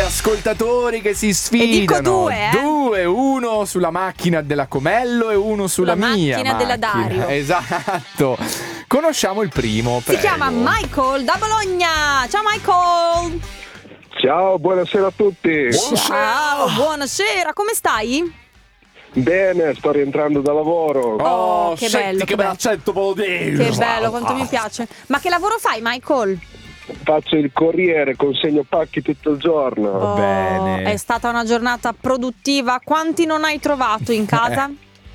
ascoltatori che si sfidano. E dico due, uno sulla macchina della Comello e uno sulla mia macchina della Dario. Esatto. Conosciamo il primo. Si chiama Michael da Bologna. Ciao Michael. Ciao, buonasera a tutti. Ciao, buonasera. Come stai? Bene, sto rientrando da lavoro. Oh, che senti bello, che bell'accento bologese. Che bello, quanto mi piace. Ma che lavoro fai, Michael? Faccio il corriere, consegno pacchi tutto il giorno. Oh, bene. È stata una giornata produttiva. Quanti non hai trovato in casa?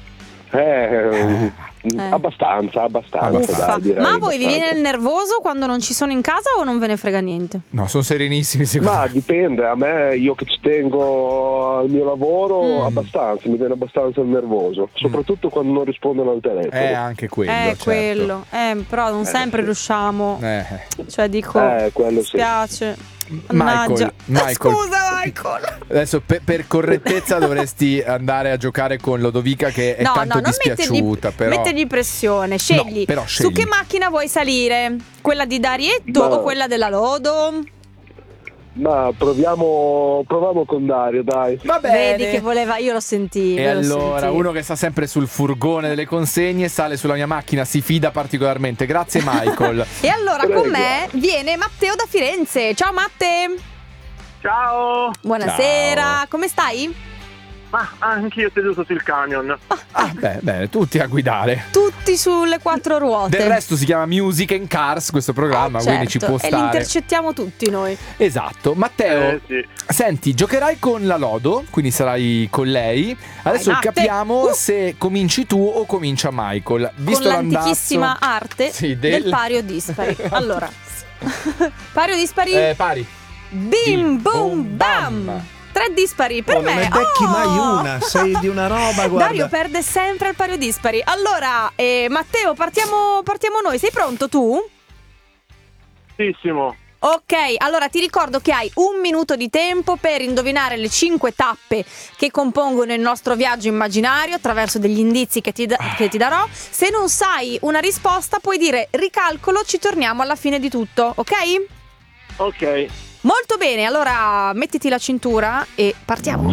Abbastanza, Uffa. dai, direi, Ma voi vi abbastanza. viene il nervoso quando non ci sono in casa o non ve ne frega niente? No, sono serenissimi secondo Ma dipende, a me, io che ci tengo al mio lavoro, abbastanza, mi viene abbastanza nervoso, soprattutto quando non rispondono al telefono. anche quello. certo. Quello. Però non sempre riusciamo. Cioè dico, quello mi sì. spiace. Michael. Scusa Michael. Adesso per correttezza dovresti andare a giocare con Lodovica che è tanto non dispiaciuta. mettergli pressione. Scegli. No, però scegli. Su che macchina vuoi salire? Quella di Darietto o quella della Lodo? Ma proviamo con Dario, dai. Va bene. Vedi che voleva, io lo sentivo. E allora, uno che sta sempre sul furgone delle consegne sale sulla mia macchina, si fida particolarmente. Grazie Michael. E allora Prego. con me viene Matteo da Firenze. Ciao Matte. Ciao! Buonasera, Ciao. come stai? Ma anch'io seduto sul camion. Bene, tutti a guidare. Tutti sulle quattro ruote. Del resto si chiama Music and Cars questo programma, quindi ci può E li stare. intercettiamo tutti noi. Esatto. Matteo, Sì. senti, giocherai con la Lodo, quindi sarai con lei. Adesso Matte. capiamo se cominci tu o comincia Michael. Visto Con l'antichissima l'andazzo- arte Sì, del pari o dispari. Allora, pari o dispari? Pari. Bim bum bam. 3 dispari per me. Non ne becchi mai una, sei di una roba, guarda. Dario perde sempre al pari o dispari. Allora, Matteo, partiamo noi. Sei pronto tu? Tantissimo. Ok, allora ti ricordo che hai 1 minuto di tempo per indovinare le 5 tappe che compongono il nostro viaggio immaginario attraverso degli indizi che ti darò. Se non sai una risposta puoi dire ricalcolo, ci torniamo alla fine di tutto, ok? Ok. Molto bene, allora mettiti la cintura e partiamo.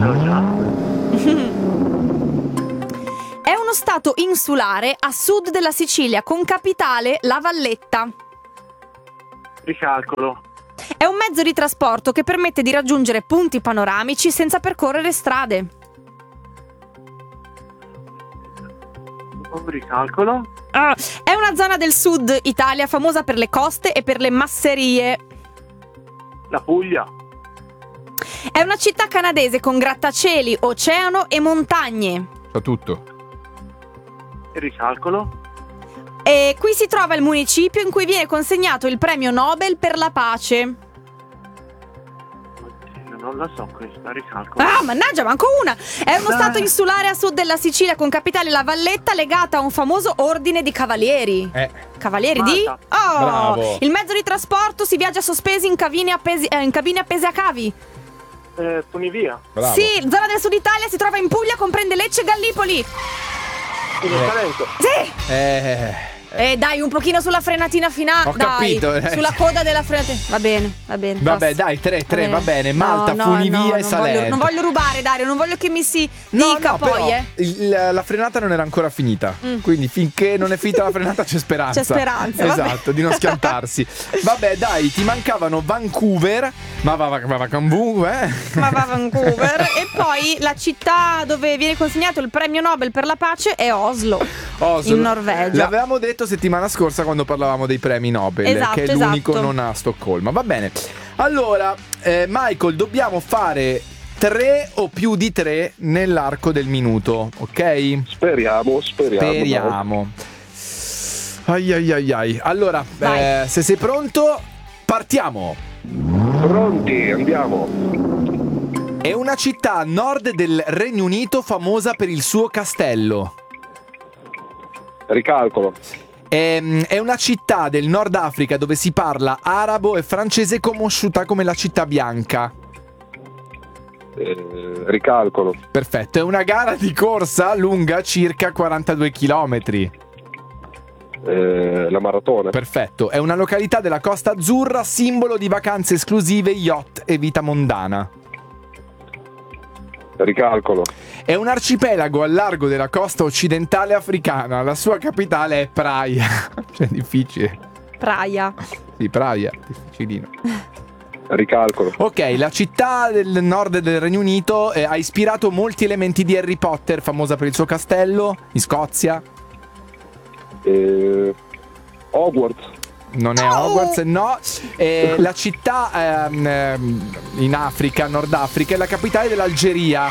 È uno stato insulare a sud della Sicilia con capitale La Valletta. Ricalcolo. È un mezzo di trasporto che permette di raggiungere punti panoramici senza percorrere strade. Ricalcolo. È una zona del sud Italia famosa per le coste e per le masserie. La Puglia. È una città canadese con grattacieli, oceano e montagne. Fa tutto. Ricalcolo. E qui si trova il municipio in cui viene consegnato il premio Nobel per la pace. Oddio, non la so questa, ricalcolo. Mannaggia, manco una! È uno stato insulare a sud della Sicilia con capitale La Valletta legata a un famoso ordine di cavalieri. Cavalieri di? Malta. Bravo. Il mezzo di trasporto si viaggia sospesi in cabine appese a cavi. Funivia. Bravo. Sì, zona del sud Italia si trova in Puglia, comprende Lecce e Gallipoli. Il Salento. Sì! Dai, un pochino sulla frenatina finale. Ho capito, Sulla coda della frenatina. Va bene. Vabbè, basta. dai, 3, va bene. Malta, Funivia e Salento. Non voglio rubare, Dario, non voglio che mi si dica poi, però la frenata non era ancora finita. Quindi finché non è finita la frenata c'è speranza. C'è speranza, Esatto, vabbè. di non schiantarsi. Vabbè, dai, ti mancavano Vancouver. Ma va Vancouver. Ma va Vancouver. E poi la città dove viene consegnato il premio Nobel per la pace è Oslo. in Norvegia. L'avevamo detto settimana scorsa quando parlavamo dei premi Nobel, Esatto, che è l'unico esatto. non a Stoccolma. Va bene. Allora, Michael, dobbiamo fare 3 o più di 3 nell'arco del minuto, ok? Speriamo. Ai. Allora, Vai. se sei pronto, partiamo. Pronti, andiamo. È una città a nord del Regno Unito famosa per il suo castello. Ricalcolo. È una città del Nord Africa dove si parla arabo e francese, conosciuta come la città bianca. Ricalcolo. Perfetto, è una gara di corsa lunga circa 42 chilometri. La maratona. Perfetto, è una località della Costa Azzurra, simbolo di vacanze esclusive, yacht e vita mondana. Ricalcolo. È un arcipelago al largo della costa occidentale africana. La sua capitale è Praia. Cioè, difficile. Praia. Sì, Praia, difficilino. Ricalcolo. Ok, la città del nord del Regno Unito ha ispirato molti elementi di Harry Potter, famosa per il suo castello, in Scozia. Hogwarts. Non è Hogwarts, no. La città in Africa, Nord Africa, è la capitale dell'Algeria.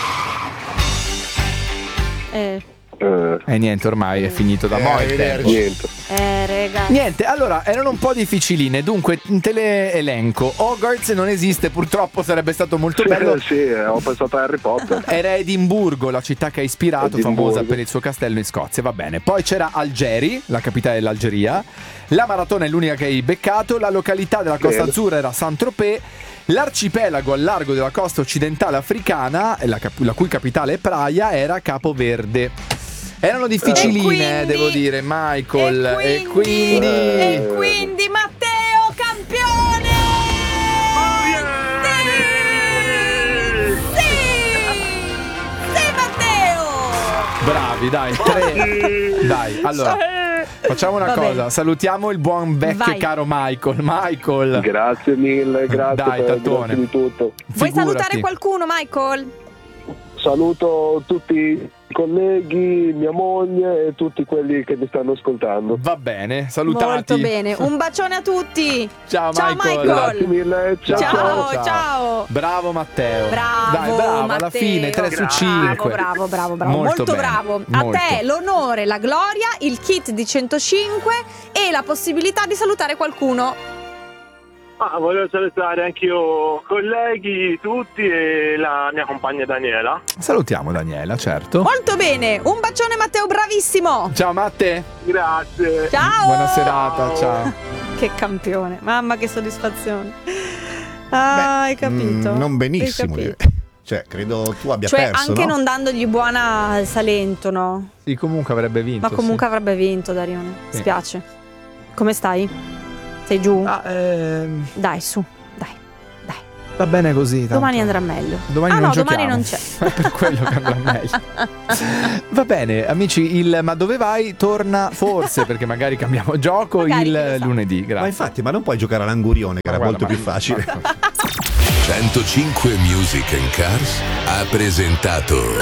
Niente, ormai è finito da mo' il tempo. Niente. Niente, allora erano un po' difficiline. Dunque te le elenco. Hogwarts non esiste, purtroppo, sarebbe stato molto bello. Sì, ho pensato a Harry Potter. Era Edimburgo, la città che ha ispirato, Edimburgo. famosa per il suo castello in Scozia, va bene. Poi c'era Algeri, la capitale dell'Algeria. La Maratona è l'unica che hai beccato. La località della Costa Azzurra era Saint-Tropez. L'arcipelago al largo della costa occidentale africana, la cui capitale è Praia, era Capo Verde. Erano difficiline, devo dire, Michael. E quindi Matteo campione! Sì, Matteo! Bravi, dai, 3. Dai, allora facciamo una cosa, salutiamo il buon vecchio caro Michael. Grazie mille, grazie. Dai, Tattone. Grazie di tutto. Vuoi salutare qualcuno, Michael? Saluto tutti i colleghi, mia moglie e tutti quelli che mi stanno ascoltando. Va bene, salutati. Molto bene, un bacione a tutti. Ciao Michael. Grazie mille, ciao. Bravo Matteo. Bravo, dai, bravo, Matteo. alla fine 3 su 5. Bravo. Molto bene, bravo. molto. A te l'onore, la gloria, il kit di 105 e la possibilità di salutare qualcuno. Voglio salutare anch'io colleghi, tutti e la mia compagna Daniela. Salutiamo Daniela, certo. Molto bene, un bacione Matteo, bravissimo. Ciao Matte. Grazie. Ciao. Buona serata, ciao. Che campione, mamma che soddisfazione. Hai capito? Non benissimo. Hai capito. Cioè, credo tu abbia Cioè, perso, anche no? non dandogli buona al Salento, no? Sì, comunque avrebbe vinto. Ma comunque sì. avrebbe vinto, Darione. Sì. Spiace. Come stai? Sei giù? Dai, su, dai. Va bene così. Tanto. Domani andrà meglio. Domani non domani giochiamo. non c'è. È per quello che andrà meglio. Va bene, amici, il Ma dove vai torna forse, perché magari cambiamo gioco Magari, il chi lo sa. lunedì. Grazie. Ma infatti, ma non puoi giocare all'angurione, che Ma era guarda, molto ma- più facile. 105 Music and Cars ha presentato